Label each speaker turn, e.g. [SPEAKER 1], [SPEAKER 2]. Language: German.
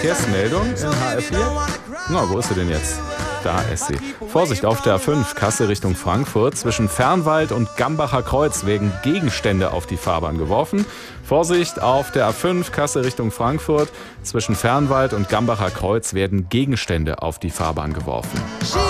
[SPEAKER 1] Verkehrsmeldung in HR4. Na, wo ist sie denn jetzt? Da ist sie. Vorsicht auf der A5, Kassel Richtung Frankfurt. Zwischen Fernwald und Gambacher Kreuz werden Gegenstände auf die Fahrbahn geworfen. Vorsicht auf der A5, Kassel Richtung Frankfurt. Zwischen Fernwald und Gambacher Kreuz werden Gegenstände auf die Fahrbahn geworfen.